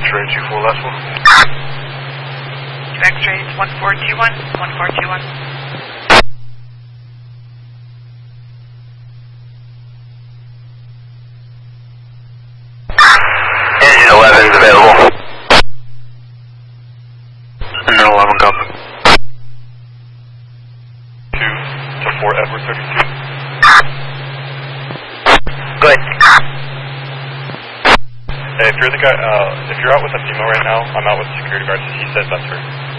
X-ray 24, last one. X-ray 1421, 1421. Engine 11 is available. And then 11 copy. 2 to 4 Edward 32. Good. Hey, if you're the guy, if you're out with a female right now, I'm out with security guards. He says that's her.